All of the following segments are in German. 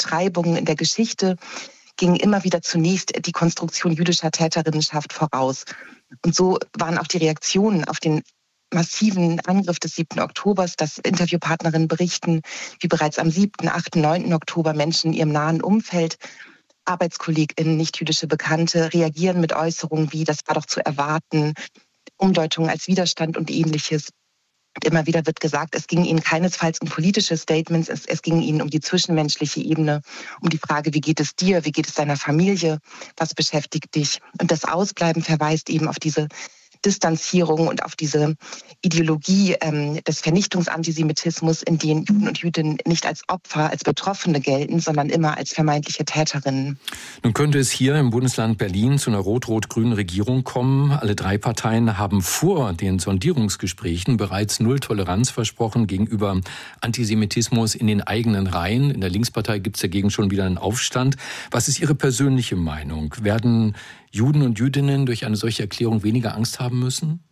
Vertreibungen in der Geschichte ging immer wieder zunächst die Konstruktion jüdischer Täterinnenschaft voraus. Und so waren auch die Reaktionen auf den massiven Angriff des 7. Oktobers, dass Interviewpartnerinnen berichten, wie bereits am 7., 8., 9. Oktober Menschen in ihrem nahen Umfeld, ArbeitskollegInnen, nicht-jüdische Bekannte, reagieren mit Äußerungen wie, das war doch zu erwarten, Umdeutungen als Widerstand und Ähnliches. Und immer wieder wird gesagt, es ging ihnen keinesfalls um politische Statements, es ging ihnen um die zwischenmenschliche Ebene, um die Frage, wie geht es dir, wie geht es deiner Familie, was beschäftigt dich? Und das Ausbleiben verweist eben auf diese Distanzierung und auf diese Ideologie des Vernichtungsantisemitismus, in denen Juden und Jüdinnen nicht als Opfer, als Betroffene gelten, sondern immer als vermeintliche Täterinnen. Nun könnte es hier im Bundesland Berlin zu einer rot-rot-grünen Regierung kommen. Alle drei Parteien haben vor den Sondierungsgesprächen bereits Null Toleranz versprochen gegenüber Antisemitismus in den eigenen Reihen. In der Linkspartei gibt es dagegen schon wieder einen Aufstand. Was ist Ihre persönliche Meinung? Werden Juden und Jüdinnen durch eine solche Erklärung weniger Angst haben müssen?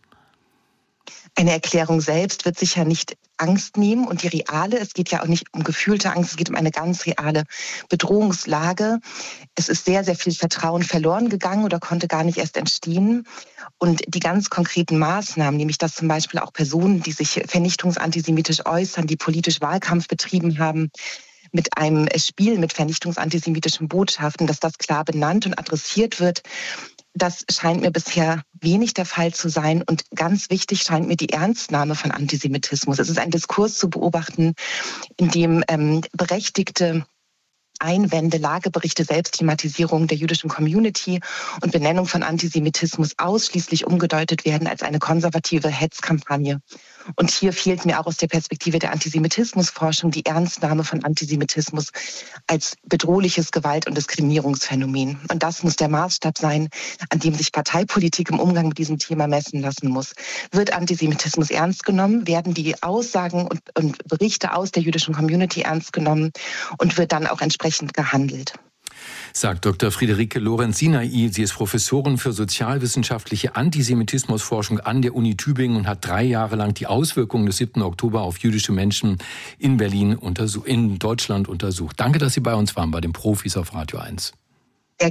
Eine Erklärung selbst wird sicher nicht Angst nehmen und die reale, es geht ja auch nicht um gefühlte Angst, es geht um eine ganz reale Bedrohungslage. Es ist sehr, sehr viel Vertrauen verloren gegangen oder konnte gar nicht erst entstehen. Und die ganz konkreten Maßnahmen, nämlich dass zum Beispiel auch Personen, die sich vernichtungsantisemitisch äußern, die politisch Wahlkampf betrieben haben, mit einem Spiel mit vernichtungsantisemitischen Botschaften, dass das klar benannt und adressiert wird. Das scheint mir bisher wenig der Fall zu sein. Und ganz wichtig scheint mir die Ernstnahme von Antisemitismus. Es ist ein Diskurs zu beobachten, in dem berechtigte Einwände, Lageberichte, Selbstthematisierung der jüdischen Community und Benennung von Antisemitismus ausschließlich umgedeutet werden als eine konservative Hetzkampagne. Und hier fehlt mir auch aus der Perspektive der Antisemitismusforschung die Ernstnahme von Antisemitismus als bedrohliches Gewalt- und Diskriminierungsphänomen. Und das muss der Maßstab sein, an dem sich Parteipolitik im Umgang mit diesem Thema messen lassen muss. Wird Antisemitismus ernst genommen? Werden die Aussagen und Berichte aus der jüdischen Community ernst genommen? Und wird dann auch entsprechend gehandelt? Sagt Dr. Friederike Lorenz-Sinai. Sie ist Professorin für sozialwissenschaftliche Antisemitismusforschung an der Uni Tübingen und hat 3 Jahre lang die Auswirkungen des 7. Oktober auf jüdische Menschen in Berlin in Deutschland untersucht. Danke, dass Sie bei uns waren, bei den Profis auf Radio 1.